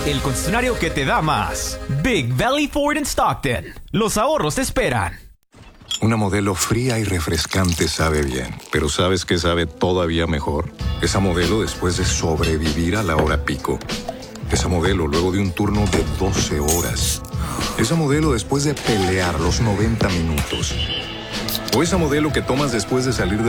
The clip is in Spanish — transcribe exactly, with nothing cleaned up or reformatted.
el concesionario que te da más. Big Valley Ford en Stockton. Los ahorros te esperan. Una Modelo fría y refrescante sabe bien, pero ¿sabes qué sabe todavía mejor? Esa Modelo después de sobrevivir a la hora pico. Esa Modelo luego de un turno de doce horas. Esa Modelo después de pelear los noventa minutos. O esa Modelo que tomas después de salir de